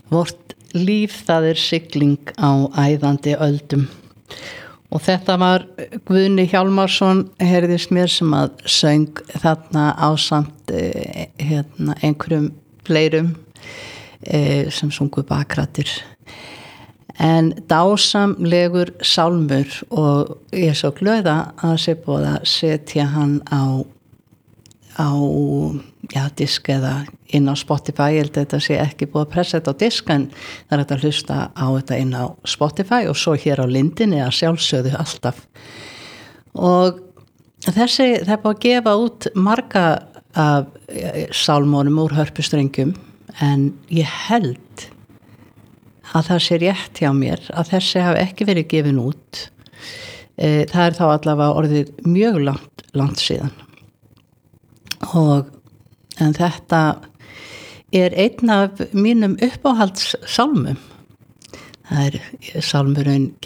Vort líf það sigling á æðandi öldum. Og þetta var Guðni Hjálmarsson, heyrðist mér, sem að söng þarna ásamt einhverjum fleirum sem sungu bakrættir. En dásamlegur sálmur og ég er svo glöð að sé búið að setja hann á disk eða inn á Spotify. Ég held að þetta sé ekki búið að pressa þetta á disk, en það er hægt að hlusta á þetta inn á Spotify og svo hér á Lindinni að sjálfsögðu alltaf. Og það er búið að gefa út marga af sálmónum úr hörpustrengjum, en ég held að það sé rétt hjá mér að þessi hafi ekki verið gefin út. Það er þá allavega orðið mjög langt síðan. En þetta er einn af mínum uppáhalds sálmum. Það er sálmurinn